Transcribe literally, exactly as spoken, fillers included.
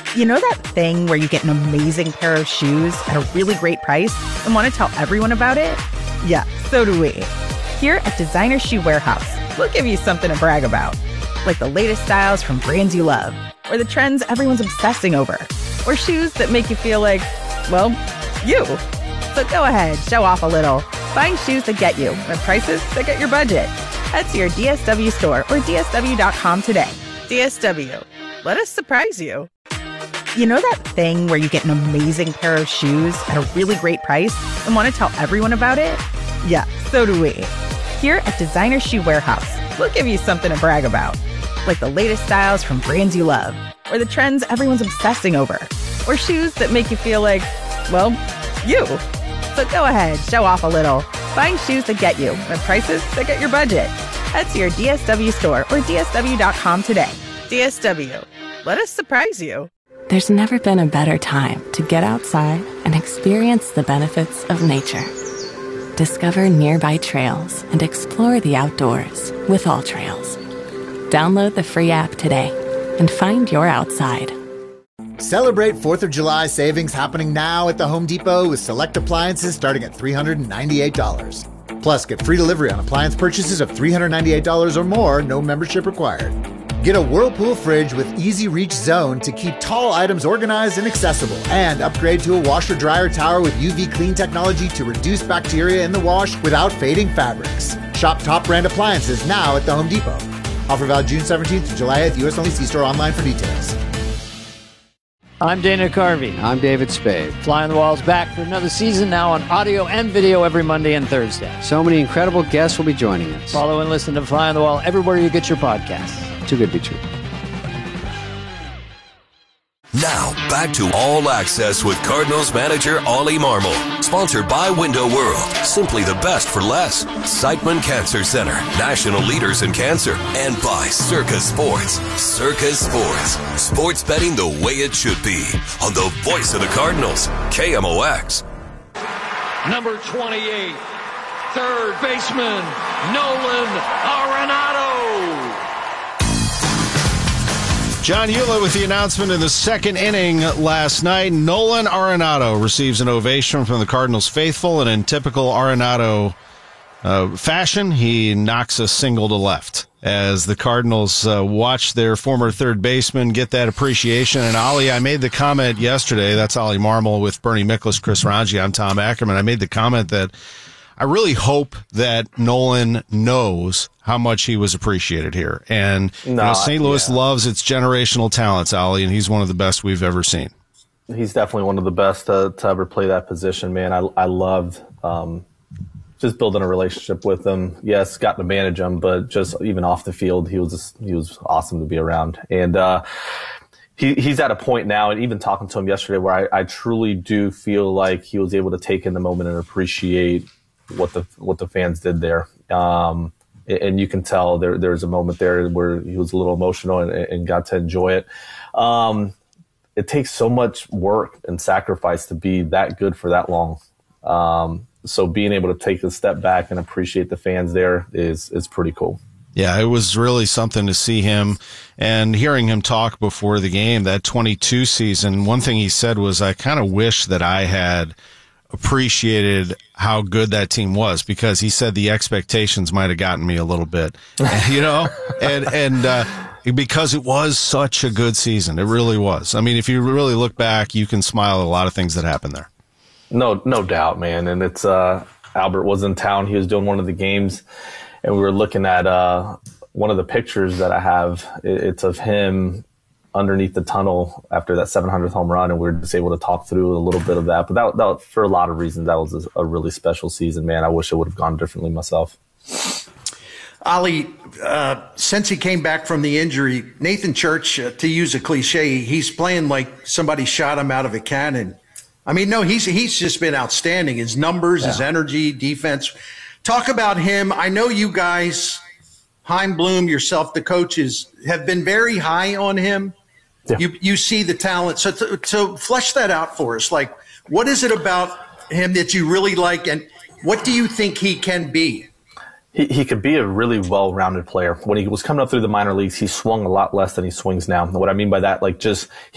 You know that thing where you get an amazing pair of shoes at a really great price and want to tell everyone about it? Yeah, so do we. Here at Designer Shoe Warehouse, we'll give you something to brag about. Like the latest styles from brands you love, or the trends everyone's obsessing over, or shoes that make you feel like, well, you. So go ahead, show off a little. Find shoes that get you at prices that get your budget. Head to your D S W store or D S W dot com today. D S W. Let us surprise you. You know that thing where you get an amazing pair of shoes at a really great price and want to tell everyone about it? Yeah, so do we. Here at Designer Shoe Warehouse, we'll give you something to brag about. Like the latest styles from brands you love, or the trends everyone's obsessing over, or shoes that make you feel like, well, you. So go ahead, show off a little. Find shoes that get you at prices that get your budget. Head to your D S W store or D S W dot com today. D S W. Let us surprise you. There's never been a better time to get outside and experience the benefits of nature. Discover nearby trails and explore the outdoors with All Trails. Download the free app today and find your outside. Celebrate fourth of July savings happening now at the Home Depot with select appliances starting at three hundred ninety-eight dollars. Plus, get free delivery on appliance purchases of three hundred ninety-eight dollars or more, no membership required. Get a Whirlpool fridge with Easy Reach Zone to keep tall items organized and accessible. And upgrade to a washer-dryer tower with U V clean technology to reduce bacteria in the wash without fading fabrics. Shop top brand appliances now at the Home Depot. Offer valid June seventeenth to July eighth, U S only. See store online for details. I'm Dana Carvey. I'm David Spade. Fly on the Wall's back for another season now on audio and video every Monday and Thursday. So many incredible guests will be joining us. Follow and listen to Fly on the Wall everywhere you get your podcasts. Too good to be true. Now, back to All Access with Cardinals manager Ollie Marmol. Sponsored by Window World. Simply the best for less. Siteman Cancer Center. National leaders in cancer. And by Circa Sports. Circa Sports. Sports betting the way it should be. On the voice of the Cardinals. K M O X. Number twenty-eight. Third baseman. Nolan Arenado. John Hewlett with the announcement in the second inning last night. Nolan Arenado receives an ovation from the Cardinals faithful, and in typical Arenado uh, fashion, he knocks a single to left as the Cardinals uh, watch their former third baseman get that appreciation. And Ollie, I made the comment yesterday, that's Ollie Marmol with Bernie Miklasz, Chris Ranji, I'm Tom Ackerman. I made the comment that I really hope that Nolan knows how much he was appreciated here. And no, you know, Saint Louis yeah. loves its generational talents, Ollie, and he's one of the best we've ever seen. He's definitely one of the best to, to ever play that position, man. I, I loved um, just building a relationship with him. Yes, got to manage him, but just even off the field, he was just, he was awesome to be around. And uh, he, he's at a point now, and even talking to him yesterday, where I, I truly do feel like he was able to take in the moment and appreciate what the what the fans did there. Um, and you can tell there there's a moment there where he was a little emotional and, and got to enjoy it. Um, it takes so much work and sacrifice to be that good for that long. Um, so being able to take a step back and appreciate the fans there is is pretty cool. Yeah, it was really something to see him and hearing him talk before the game, that twenty-two season. One thing he said was, I kind of wish that I had appreciated how good that team was, because he said the expectations might have gotten me a little bit, you know, and, and, uh, because it was such a good season. It really was. I mean, if you really look back, you can smile at a lot of things that happened there. No, no doubt, man. And it's, uh, Albert was in town. He was doing one of the games, and we were looking at, uh, one of the pictures that I have. It's of him underneath the tunnel after that seven hundredth home run, and we were just able to talk through a little bit of that. But that, that for a lot of reasons, that was a, a really special season, man. I wish it would have gone differently myself. Ollie, uh, since he came back from the injury, Nathan Church, uh, to use a cliche, he's playing like somebody shot him out of a cannon. I mean, no, he's he's just been outstanding. His numbers, yeah. his energy, defense. Talk about him. I know you guys, Chaim Bloom, yourself, the coaches, have been very high on him. Yeah. You you see the talent. So to, so flesh that out for us. Like, what is it about him that you really like, and what do you think he can be? He, he could be a really well-rounded player. When he was coming up through the minor leagues, he swung a lot less than he swings now. And what I mean by that, like, just